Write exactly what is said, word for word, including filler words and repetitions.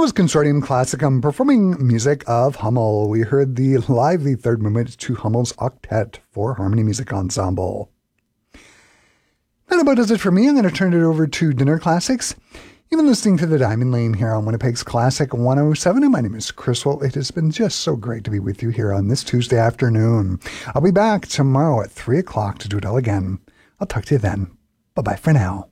was Consortium Classicum performing music of Hummel. We heard the lively third movement to Hummel's Octet for Harmony Music Ensemble. That about does it for me. I'm going to turn it over to Dinner Classics. You've been listening to The Diamond Lane here on Winnipeg's Classic one oh seven, and my name is Chris Well. It has been just so great to be with you here on this Tuesday afternoon. I'll be back tomorrow at three o'clock to do it all again. I'll talk to you then. Bye-bye for now.